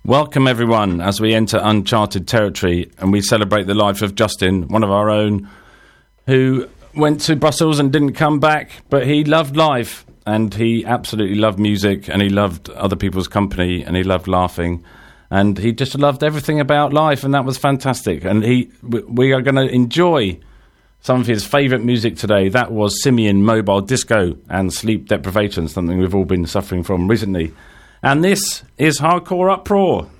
Welcome everyone as we enter uncharted territory and we celebrate the life of Justin, one of our own, who went to Brussels and didn't come back, but he loved life and he absolutely loved music and he loved other people's company and he loved laughing and he just loved everything about life, and that was fantastic. And we are going to enjoy some of his favourite music today. That was Simian, Mobile Disco and Sleep Deprivation, something we've all been suffering from recently. And this is Hardcore Uproar.